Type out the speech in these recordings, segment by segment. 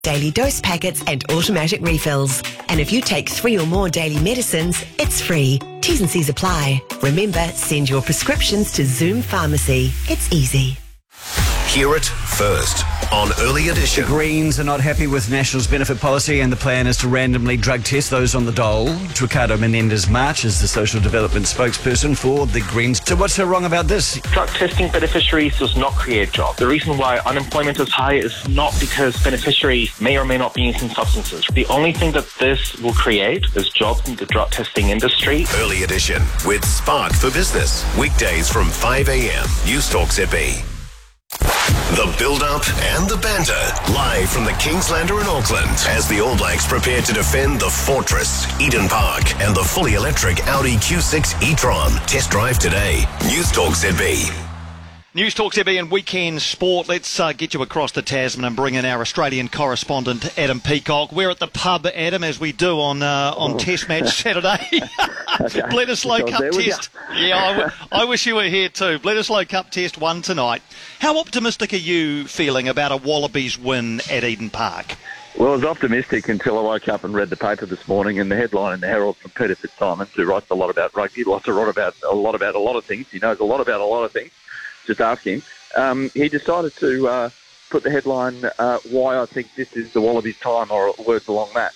daily dose packets and automatic refills. And if you take 3 or more daily medicines, it's free. T's and C's apply. Remember, send your prescriptions to Zoom Pharmacy. It's easy. Hear it first on Early Edition. The Greens are not happy with National's benefit policy, and the plan is to randomly drug test those on the dole. Ricardo Menendez-March is the social development spokesperson for the Greens. So what's so wrong about this? Drug testing beneficiaries does not create jobs. The reason why unemployment is high is not because beneficiaries may or may not be using substances. The only thing that this will create is jobs in the drug testing industry. Early Edition with Spark for Business. Weekdays from 5 a.m. News Talk ZB. The build-up and the banter, live from the Kingslander in Auckland, as the All Blacks prepare to defend the Fortress, Eden Park, and the fully electric Audi Q6 e-tron. Test drive today. News Talk ZB. News Talk ZB and Weekend Sport. Let's get you across to Tasman and bring in our Australian correspondent, Adam Peacock. We're at the pub, Adam, as we do on Test Match Saturday. Bledisloe Cup Test. Yeah, I wish you were here too. Bledisloe Cup Test 1 tonight. How optimistic are you feeling about a Wallabies win at Eden Park? Well, I was optimistic until I woke up and read the paper this morning, and the headline in the Herald from Peter Fitzsimons, who writes a lot about rugby, writes a lot about a lot of things. He knows a lot about a lot of things. Just ask him. He decided to put the headline, why I think this is the Wallabies' time, or words along that.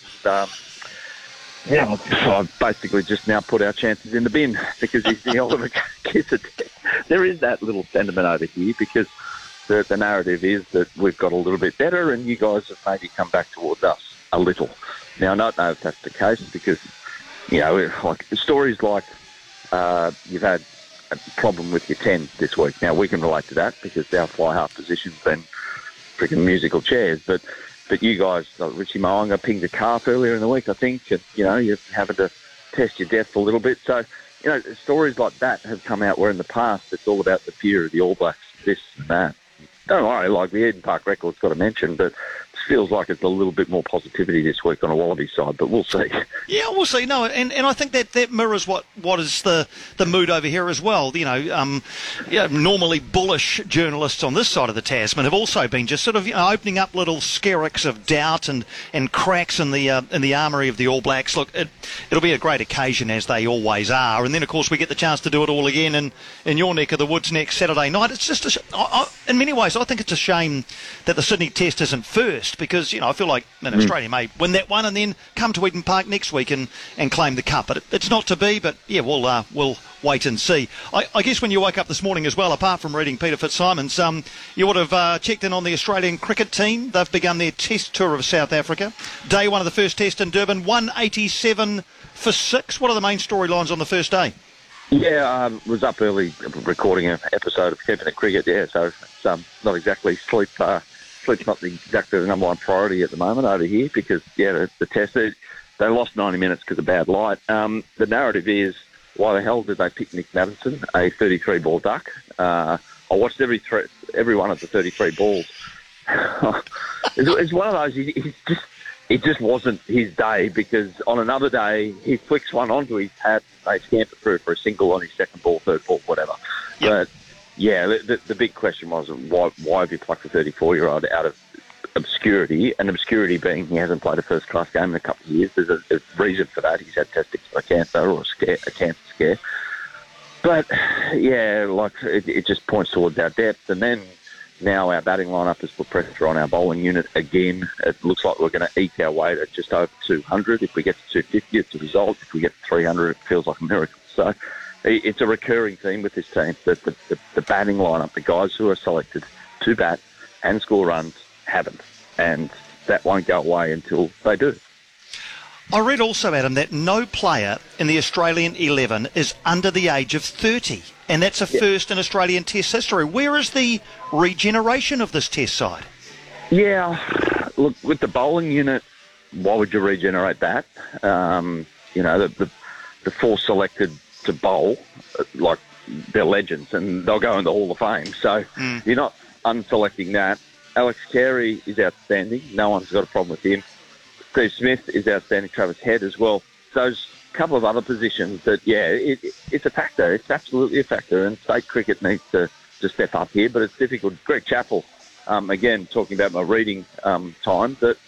I've basically just now put our chances in the bin because he's the ultimate kisser. There is that little sentiment over here because the narrative is that we've got a little bit better and you guys have maybe come back towards us a little. Now, I don't know if that's the case because, like stories like you've had a problem with your 10 this week. Now, we can relate to that because our fly-half position's been freaking musical chairs. But you guys, like Richie Mo'unga pinged a calf earlier in the week, I think. And, you're having to test your depth a little bit. So, stories like that have come out where in the past it's all about the fear of the All Blacks, this and that. Don't worry, like the Eden Park record's got to mention, but it feels like it's a little bit more positivity this week on a Wallaby side, but we'll see. Yeah, we'll see. No, and I think that mirrors what is the mood over here as well. Normally bullish journalists on this side of the Tasman have also been just sort of opening up little skerricks of doubt and cracks in the armoury of the All Blacks. Look, it'll be a great occasion as they always are, and then of course we get the chance to do it all again in your neck of the woods next Saturday night. It's just in many ways I think it's a shame that the Sydney Test isn't first because I feel like Australia may win that one and then come to Eden Park next week and claim the cup. But it's not to be. But yeah, we'll wait and see. I guess when you woke up this morning as well, apart from reading Peter Fitzsimons, you would have checked in on the Australian cricket team. They've begun their Test tour of South Africa. Day one of the first Test in Durban, 187 for 6. What are the main storylines on the first day? Yeah, I was up early recording an episode of Keeping It Cricket, so it's not exactly sleep's not exactly the number one priority at the moment over here because, the Test, they lost 90 minutes because of bad light. The narrative is, why the hell did they pick Nick Maddison, a 33-ball duck? I watched every one of the 33 balls. It's one of those, it just wasn't his day because on another day, he flicks one onto his pad and they scamper through for a single on his second ball, third ball, whatever. Yep. But, the big question was, why have you plucked a 34-year-old out of obscurity? And obscurity being he hasn't played a first-class game in a couple of years. There's a reason for that. He's had testicular cancer or a cancer scare. But, it just points towards our depth. And then now our batting lineup has put pressure on our bowling unit again. It looks like we're going to eke our way to just over 200. If we get to 250, it's a result. If we get to 300, it feels like a miracle. So it's a recurring theme with this team that the batting lineup, the guys who are selected to bat and score runs, haven't. And that won't go away until they do. I read also, Adam, that no player in the Australian 11 is under the age of 30, and that's a first in Australian Test history. Where is the regeneration of this Test side? Yeah, look, with the bowling unit, why would you regenerate that? The 4 selected to bowl, like, they're legends, and they'll go in the Hall of Fame. So you're not unselecting that. Alex Carey is outstanding. No one's got a problem with him. Steve Smith is outstanding. Travis Head as well. Those couple of other positions that, it's a factor. It's absolutely a factor. And state cricket needs to step up here, but it's difficult. Greg Chappell, again, talking about my reading time, that